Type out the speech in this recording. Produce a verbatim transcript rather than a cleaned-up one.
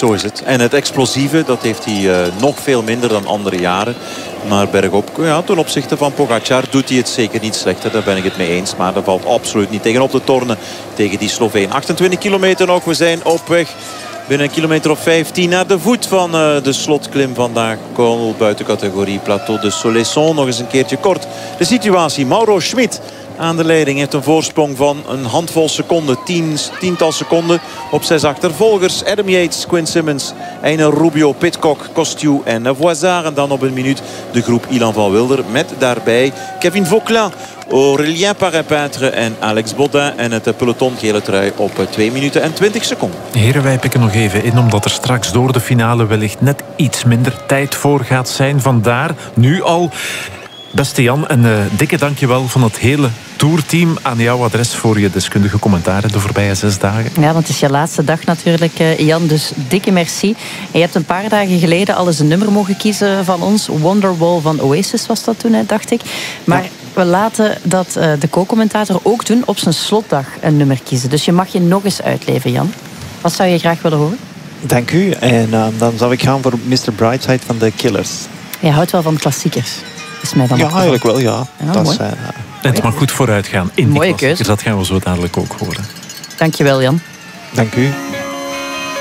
Zo is het. En het explosieve, dat heeft hij uh, nog veel minder dan andere jaren. Maar bergop, ja, ten opzichte van Pogacar doet hij het zeker niet slechter. Daar ben ik het mee eens. Maar daar valt absoluut niet tegen op te tornen. Tegen die Sloveen. achtentwintig kilometer nog. We zijn op weg. Binnen een kilometer of vijftien naar de voet van uh, de slotklim vandaag. Kool buiten categorie Plateau de Soleilson. Nog eens een keertje kort. De situatie. Mauro Schmid aan de leiding heeft een voorsprong van een handvol seconden. Tien, tiental seconden op zes achtervolgers. Adam Yates, Quinn Simmons, Einer Rubio, Pidcock, Costiu en Voisard. En dan op een minuut de groep Ilan van Wilder. Met daarbij Kevin Vauquelin, Aurélien Parapintre en Alex Baudin. En het peloton gele trui op twee minuten en twintig seconden. Heren, wij pikken nog even in, omdat er straks door de finale wellicht net iets minder tijd voor gaat zijn. Vandaar nu al... Beste Jan, een uh, dikke dankjewel van het hele tourteam aan jouw adres voor je deskundige commentaren de voorbije zes dagen. Ja, want het is je laatste dag natuurlijk, uh, Jan, dus dikke merci. En je hebt een paar dagen geleden al eens een nummer mogen kiezen van ons. Wonderwall van Oasis was dat toen, hè, dacht ik. Maar ja, we laten dat uh, de co-commentator ook doen op zijn slotdag een nummer kiezen. Dus je mag je nog eens uitleven, Jan. Wat zou je graag willen horen? Dank u. En uh, dan zou ik gaan voor mister Brightside van de Killers. Je houdt wel van klassiekers. Is mij dan ja, eigenlijk wel, ja. ja dat mooi. Zijn, uh, het mag goed vooruit gaan in die mooie klassiekers. keuze. Dat gaan we zo dadelijk ook horen. Dankjewel, Jan. Dank u.